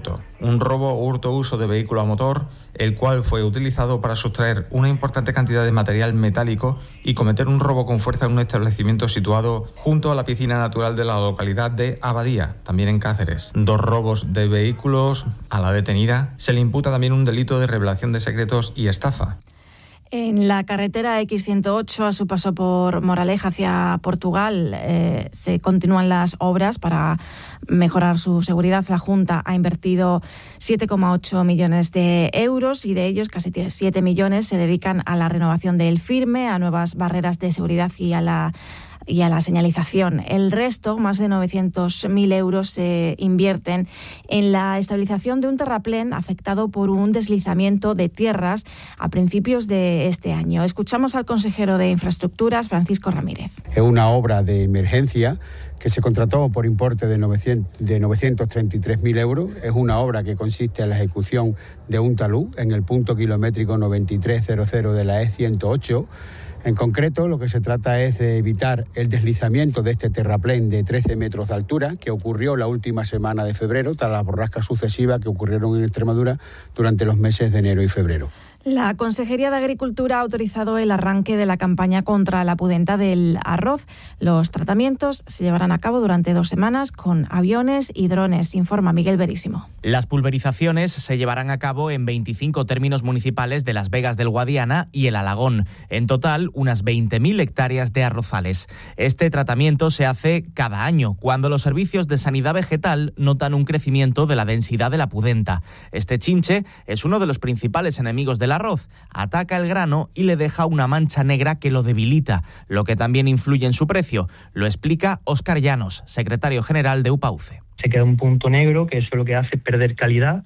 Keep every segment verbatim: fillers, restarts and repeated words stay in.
hurto. Un robo o hurto uso de vehículo a motor, el cual fue utilizado para sustraer una importante cantidad de material metálico y cometer un robo con fuerza en un establecimiento situado junto a la piscina natural de la localidad de Abadía, también en Cáceres. Dos robos de vehículos. A la detenida se le imputa también un delito de revelación de secretos y estafa. En la carretera equis ciento ocho, a su paso por Moraleja hacia Portugal, eh, se continúan las obras para mejorar su seguridad. La Junta ha invertido siete coma ocho millones de euros y de ellos casi siete millones se dedican a la renovación del firme, a nuevas barreras de seguridad y a la y a la señalización. El resto, más de novecientos mil euros, se invierten en la estabilización de un terraplén afectado por un deslizamiento de tierras a principios de este año. Escuchamos al consejero de Infraestructuras, Francisco Ramírez. Es una obra de emergencia que se contrató por importe de novecientos treinta y tres mil euros. Es una obra que consiste en la ejecución de un talud en el punto kilométrico noventa y tres cero de la E ciento ocho. En concreto, lo que se trata es de evitar el deslizamiento de este terraplén de trece metros de altura que ocurrió la última semana de febrero, tras las borrascas sucesivas que ocurrieron en Extremadura durante los meses de enero y febrero. La Consejería de Agricultura ha autorizado el arranque de la campaña contra la pudenta del arroz. Los tratamientos se llevarán a cabo durante dos semanas con aviones y drones, informa Miguel Verísimo. Las pulverizaciones se llevarán a cabo en veinticinco términos municipales de Las Vegas del Guadiana y el Alagón. En total, unas veinte mil hectáreas de arrozales. Este tratamiento se hace cada año, cuando los servicios de sanidad vegetal notan un crecimiento de la densidad de la pudenta. Este chinche es uno de los principales enemigos del arroz. Ataca el grano y le deja una mancha negra que lo debilita, lo que también influye en su precio. Lo explica Óscar Llanos, secretario general de UPAUCE. Se queda un punto negro, que eso lo que hace es perder calidad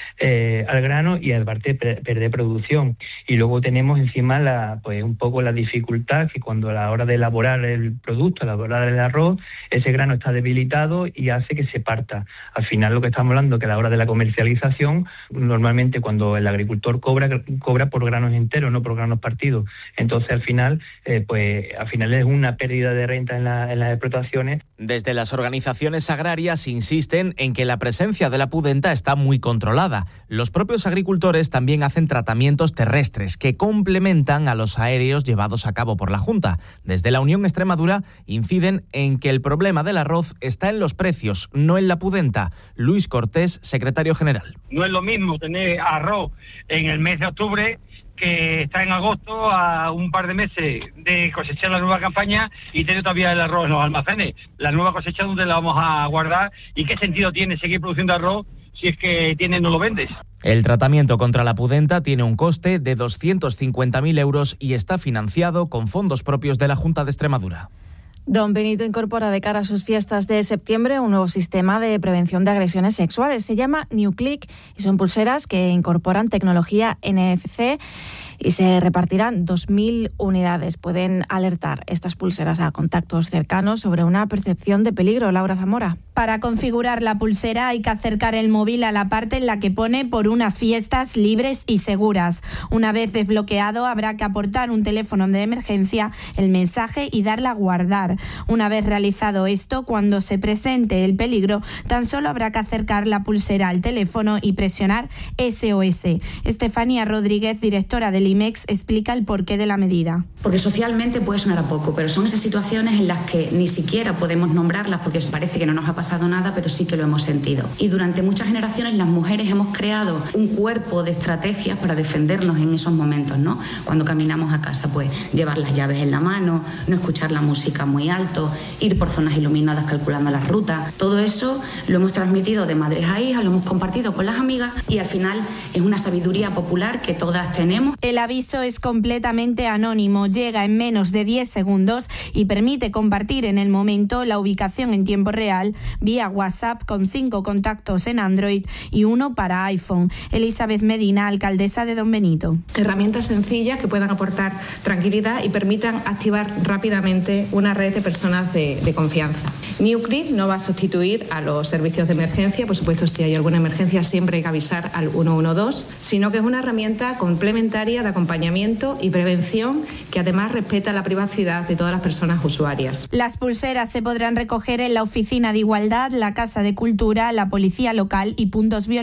eh, al grano y aparte perder producción. Y luego tenemos encima la, pues un poco la dificultad que cuando a la hora de elaborar el producto, elaborar el arroz, ese grano está debilitado y hace que se parta. Al final lo que estamos hablando que a la hora de la comercialización, normalmente cuando el agricultor cobra, cobra por granos enteros, no por granos partidos. Entonces al final, eh, pues al final es una pérdida de renta en, la, en las explotaciones. Desde las organizaciones agrarias insisten en que la presencia de la pudenta está muy controlada. Los propios agricultores también hacen tratamientos terrestres que complementan a los aéreos llevados a cabo por la Junta. Desde la Unión Extremadura inciden en que el problema del arroz está en los precios, no en la pudenta. Luis Cortés, secretario general. No es lo mismo tener arroz en el mes de octubre que está en agosto, a un par de meses de cosechar la nueva campaña y tener todavía el arroz en los almacenes. La nueva cosecha, ¿dónde la vamos a guardar? ¿Y qué sentido tiene seguir produciendo arroz si es que tiene no lo vendes? El tratamiento contra la pudenta tiene un coste de doscientos cincuenta mil euros y está financiado con fondos propios de la Junta de Extremadura. Don Benito incorpora de cara a sus fiestas de septiembre un nuevo sistema de prevención de agresiones sexuales. Se llama NewClick y son pulseras que incorporan tecnología N F C y se repartirán dos mil unidades. Pueden alertar estas pulseras a contactos cercanos sobre una percepción de peligro. Laura Zamora. Para configurar la pulsera hay que acercar el móvil a la parte en la que pone por unas fiestas libres y seguras. Una vez desbloqueado habrá que aportar un teléfono de emergencia, el mensaje y darle a guardar. Una vez realizado esto, cuando se presente el peligro, tan solo habrá que acercar la pulsera al teléfono y presionar S O S. Estefanía Rodríguez, directora del I M E X, explica el porqué de la medida. Porque socialmente puede sonar a poco, pero son esas situaciones en las que ni siquiera podemos nombrarlas porque parece que no nos ha pasado nada, pero sí que lo hemos sentido. Y durante muchas generaciones las mujeres hemos creado un cuerpo de estrategias para defendernos en esos momentos, ¿no? Cuando caminamos a casa, pues llevar las llaves en la mano, no escuchar la música muy alto, ir por zonas iluminadas calculando las rutas. Todo eso lo hemos transmitido de madres a hijas, lo hemos compartido con las amigas y al final es una sabiduría popular que todas tenemos. El aviso es completamente anónimo, llega en menos de diez segundos y permite compartir en el momento la ubicación en tiempo real vía WhatsApp con cinco contactos en Android y uno para iPhone. Elizabeth Medina, alcaldesa de Don Benito. Herramientas sencillas que puedan aportar tranquilidad y permitan activar rápidamente una red de personas de, de confianza. NewClick no va a sustituir a los servicios de emergencia, por supuesto si hay alguna emergencia siempre hay que avisar al uno uno dos, sino que es una herramienta complementaria de acompañamiento y prevención que además respeta la privacidad de todas las personas usuarias. Las pulseras se podrán recoger en la Oficina de Igualdad, la Casa de Cultura, la Policía Local y puntos violentos